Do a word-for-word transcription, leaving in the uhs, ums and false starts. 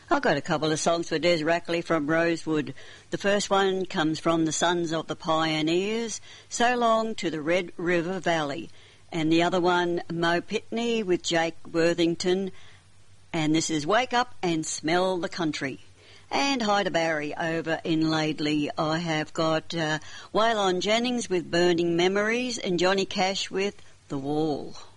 I've got a couple of songs for Des Rackley from Rosewood. The first one comes from the Sons of the Pioneers, So Long to the Red River Valley. And the other one, Mo Pitney with Jake Worthington. And this is Wake Up and Smell the Country. And hi to Barry over in Laidley. I have got uh, Waylon Jennings with Burning Memories and Johnny Cash with The Wall.